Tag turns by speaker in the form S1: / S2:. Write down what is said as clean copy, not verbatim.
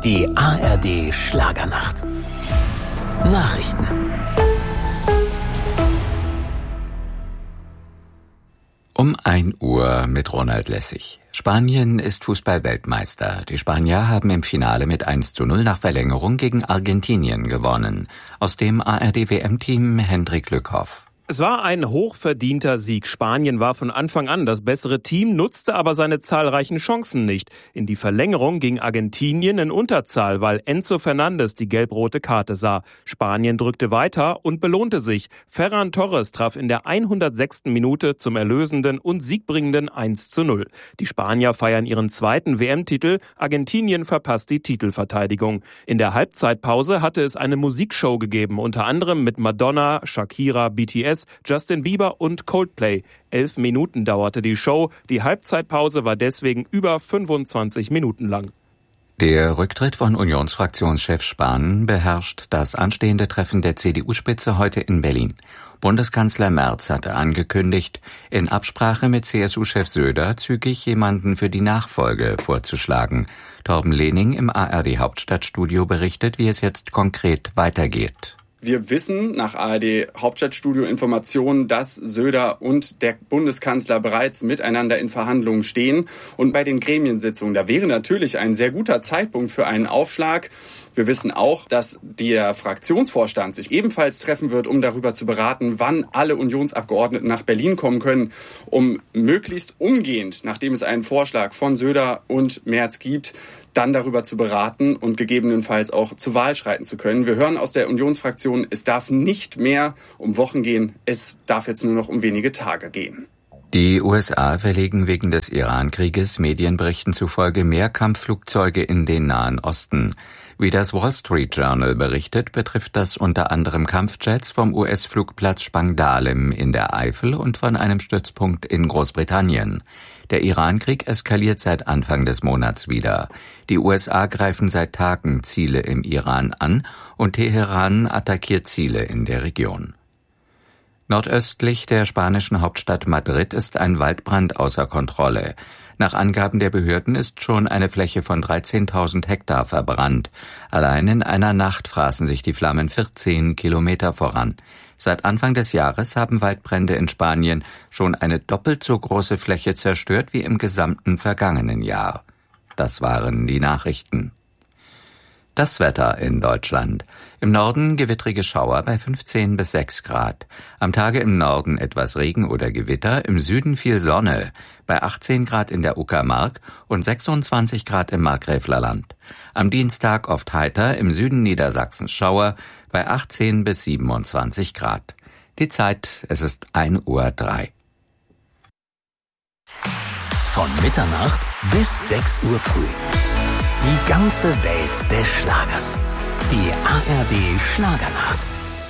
S1: Die ARD Schlagernacht. Nachrichten.
S2: Um 1 Uhr mit Ronald Lessig. Spanien ist Fußball-Weltmeister. Die Spanier haben im Finale mit 1:0 nach Verlängerung gegen Argentinien gewonnen. Aus dem ARD-WM-Team Hendrik Lückhoff.
S3: Es war ein hochverdienter Sieg. Spanien war von Anfang an das bessere Team, nutzte aber seine zahlreichen Chancen nicht. In die Verlängerung ging Argentinien in Unterzahl, weil Enzo Fernandes die gelb-rote Karte sah. Spanien drückte weiter und belohnte sich. Ferran Torres traf in der 106. Minute zum erlösenden und siegbringenden 1:0. Die Spanier feiern ihren zweiten WM-Titel. Argentinien verpasst die Titelverteidigung. In der Halbzeitpause hatte es eine Musikshow gegeben, unter anderem mit Madonna, Shakira, BTS, Justin Bieber und Coldplay. 11 Minuten dauerte die Show. Die Halbzeitpause war deswegen über 25 Minuten lang.
S2: Der Rücktritt von Unionsfraktionschef Spahn beherrscht das anstehende Treffen der CDU-Spitze heute in Berlin. Bundeskanzler Merz hatte angekündigt, in Absprache mit CSU-Chef Söder zügig jemanden für die Nachfolge vorzuschlagen. Torben Lehning im ARD-Hauptstadtstudio berichtet, wie es jetzt konkret weitergeht.
S4: Wir wissen nach ARD-Hauptstadtstudio-Informationen, dass Söder und der Bundeskanzler bereits miteinander in Verhandlungen stehen. Und bei den Gremiensitzungen, da wäre natürlich ein sehr guter Zeitpunkt für einen Aufschlag. Wir wissen auch, dass der Fraktionsvorstand sich ebenfalls treffen wird, um darüber zu beraten, wann alle Unionsabgeordneten nach Berlin kommen können, um möglichst umgehend, nachdem es einen Vorschlag von Söder und Merz gibt, dann darüber zu beraten und gegebenenfalls auch zur Wahl schreiten zu können. Wir hören aus der Unionsfraktion, es darf nicht mehr um Wochen gehen, es darf jetzt nur noch um wenige Tage gehen.
S2: Die USA verlegen wegen des Iran-Krieges Medienberichten zufolge mehr Kampfflugzeuge in den Nahen Osten. Wie das Wall Street Journal berichtet, betrifft das unter anderem Kampfjets vom US-Flugplatz Spangdahlem in der Eifel und von einem Stützpunkt in Großbritannien. Der Iran-Krieg eskaliert seit Anfang des Monats wieder. Die USA greifen seit Tagen Ziele im Iran an und Teheran attackiert Ziele in der Region. Nordöstlich der spanischen Hauptstadt Madrid ist ein Waldbrand außer Kontrolle. Nach Angaben der Behörden ist schon eine Fläche von 13.000 Hektar verbrannt. Allein in einer Nacht fraßen sich die Flammen 14 Kilometer voran. Seit Anfang des Jahres haben Waldbrände in Spanien schon eine doppelt so große Fläche zerstört wie im gesamten vergangenen Jahr. Das waren die Nachrichten. Das Wetter in Deutschland. Im Norden gewittrige Schauer bei 15 bis 6 Grad. Am Tage im Norden etwas Regen oder Gewitter, im Süden viel Sonne. Bei 18 Grad in der Uckermark und 26 Grad im Markgräflerland. Am Dienstag oft heiter, im Süden Niedersachsens Schauer bei 18 bis 27 Grad. Die Zeit, es ist 1:03 Uhr.
S1: Von Mitternacht bis 6 Uhr früh. Die ganze Welt des Schlagers. Die ARD Schlagernacht.